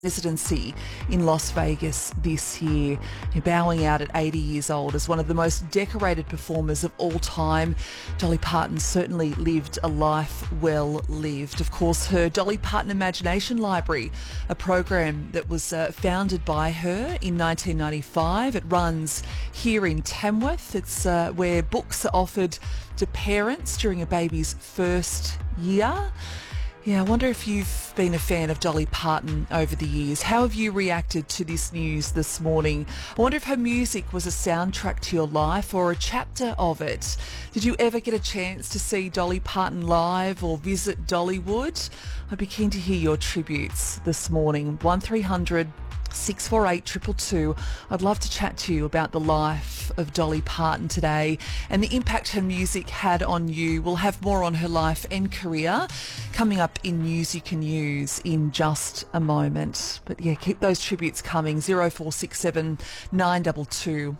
residency in Las Vegas this year, bowing out at 80 years old as one of the most decorated performers of all time. Dolly Parton certainly lived a life well lived. Of course, her Dolly Parton Imagination Library, a program that was founded by her in 1995. It runs here in Tamworth. It's where books are offered to parents during a baby's first year. Yeah, I wonder if you've been a fan of Dolly Parton over the years. How have you reacted to this news this morning? I wonder if her music was a soundtrack to your life or a chapter of it. Did you ever get a chance to see Dolly Parton live or visit Dollywood? I'd be keen to hear your tributes this morning. 1300 648 222. I'd love to chat to you about the life of Dolly Parton today and the impact her music had on you. We'll have more on her life and career coming up in News You Can Use in just a moment. But yeah, keep those tributes coming. 0467 922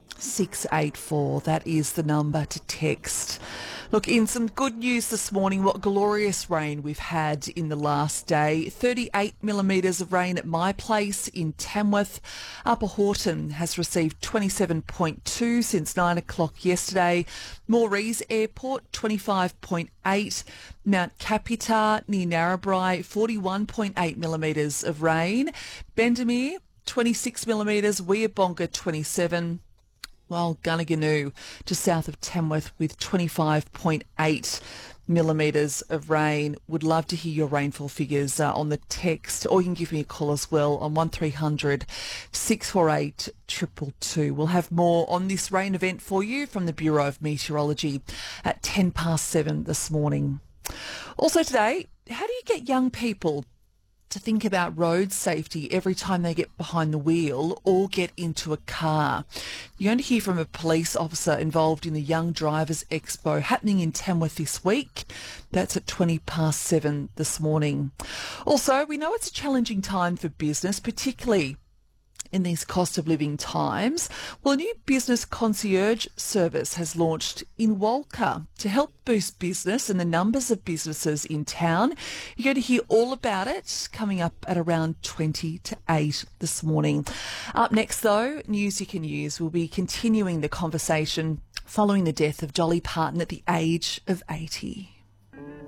684. That is the number to text. Look, in some good news this morning, what glorious rain we've had in the last day. 38 millimetres of rain at my place in Tamworth. Upper Horton has received 27.2 since 9 o'clock yesterday. Morrees Airport, 25.8. Mount Capita near Narrabri, 41.8 millimetres of rain. Bendemeer, 26 millimetres. Weeabonga, 27. Well, Gunnaganoo, just south of Tamworth, with 25.8 millimetres of rain. Would love to hear your rainfall figures on the text, or you can give me a call as well on 1300 648 222. We'll have more on this rain event for you from the Bureau of Meteorology at 7:10 this morning. Also today, how do you get young people to think about road safety every time they get behind the wheel or get into a car? You're going to hear from a police officer involved in the Young Drivers Expo happening in Tamworth this week. That's at 7:20 this morning. Also, we know it's a challenging time for business, particularly in these cost of living times. Well, a new business concierge service has launched in Walker to help boost business and the numbers of businesses in town. You're going to hear all about it coming up at around 20 to 8 this morning. Up next, though, News You Can Use. We'll be continuing the conversation following the death of Dolly Parton at the age of 80.